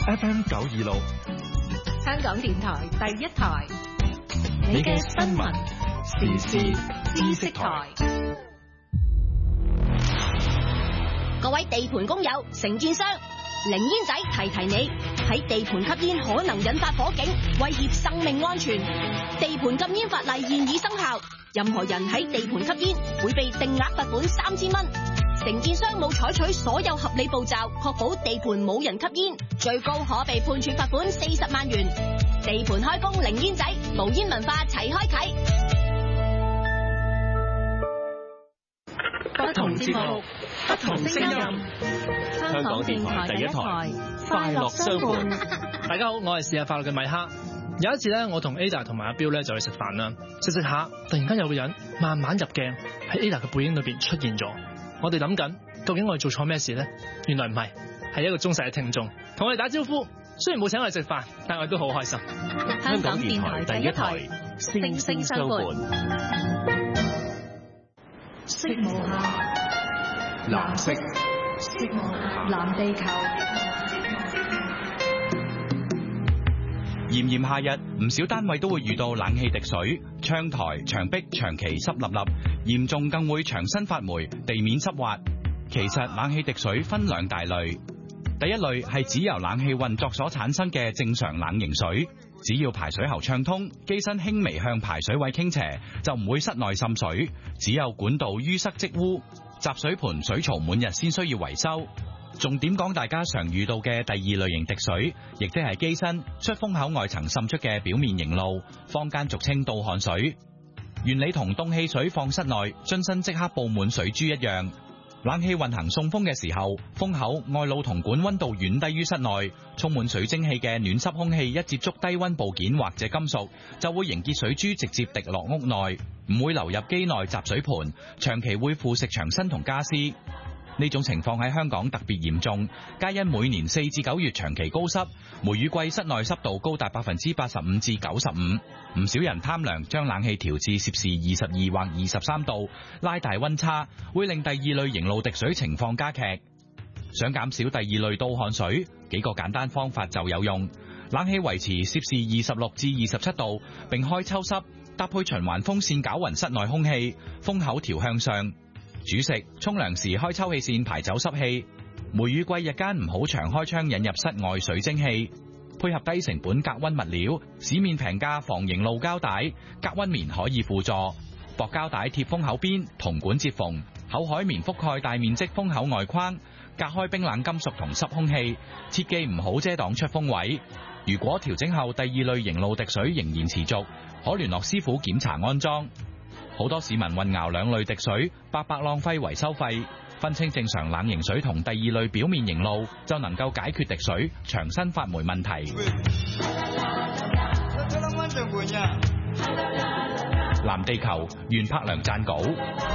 FM 926， 香港電台第一台， 你嘅新聞時事知識台。 各位地盤工友、承建商，零煙仔提提你，喺地盤吸煙可能引發火警，威脅生命安全。地盤禁煙法例現已生效，任何人喺地盤吸煙會被定額罰款3000蚊。承建商冇採取所有合理步驟，確保地盤冇人吸煙，最高可被判處罰款40萬元。地盤開工零煙仔，無煙文化齊開啟。 不同節目，不同聲音。香港電台第一台，快樂相伴。 大家好，我係試下快樂嘅米克。有一次咧，我同 Ada 同埋阿彪咧就去食飯啦，食下，突然間有個人慢慢入鏡喺 Ada 嘅背影裏邊出現咗。我哋諗緊，究竟我哋做錯咩事咧？原來唔係，係一個忠實嘅聽眾同我哋打招呼。雖然冇請我哋食飯，但我哋都好開心。 香港電台第一台，聲聲相伴。色無暇， 藍色， 色無暇，藍地球。 炎炎夏日，唔少單位都會遇到冷氣滴水，窗台、牆壁長期濕立立，嚴重更會牆身發霉、地面濕滑。其實冷氣滴水分兩大類，第一類係指由冷氣運作所產生嘅正常冷凝水，只要排水喉暢通，機身輕微向排水位傾斜，就唔會室內滲水。只有管道淤塞積污、集水盤水槽滿日先需要維修。重點講大家常遇到嘅第二類型滴水，亦即係機身出風口外層滲出嘅表面凝露，坊間俗稱倒汗水。原理同凍汽水放室內，樽身即刻布滿水珠一樣。冷氣運行送風嘅時候，風口外露同管溫度遠低於室內，充滿水蒸氣嘅暖濕空氣一接觸低溫部件或者金屬，就會凝結水珠直接滴落屋內，唔會流入機內集水盤，長期會腐蝕牆身同家私。呢種情況喺香港特別嚴重，皆因每年4至9月長期高濕，梅雨季室內濕度高達85%至95%，唔少人貪涼將冷氣調至攝氏22或23度，拉大溫差，會令第二類凝露滴水情況加劇。想減少第二類倒汗水，幾個簡單方法就有用。冷氣維持攝氏26至27度，並開抽濕，搭配循環風扇攪勻室內空氣，風口調向上。煮食、沖涼時開抽氣扇排走濕氣。梅雨季日間唔好長開窗引入室外水蒸氣。配合低成本隔溫物料，市面平價防凝露膠帶、隔溫棉可以輔助。薄膠帶貼風口邊，銅管接縫，厚海綿覆蓋大面積風口外框，隔開冰冷金屬同濕空氣。切記唔好遮擋出風位。如果調整後第二類凝露滴水仍然持續，可聯絡師傅檢查安裝。好多市民混淆兩類滴水，白白浪費維修費。分清正常冷凝水同第二類表面凝露，就能夠解決滴水、牆身發霉問題。藍地球，袁柏良撰稿。